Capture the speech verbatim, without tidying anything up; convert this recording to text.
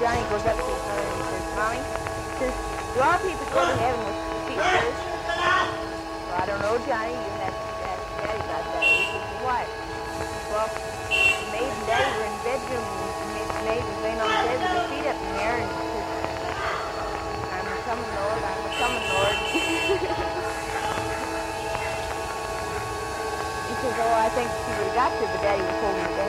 Johnny goes up to his mother and he says, Mommy, he says, do all people go to heaven with feet first? Well, I don't know, Johnny. You have to ask Daddy about that. He says, what? Well, Maid and Daddy were in the bedroom, and the maid was laying on the bed with her feet up in the air, and he says, I'm a coming, Lord, I'm a coming, Lord. He says, oh, I think she would have got to, but Daddy was holding her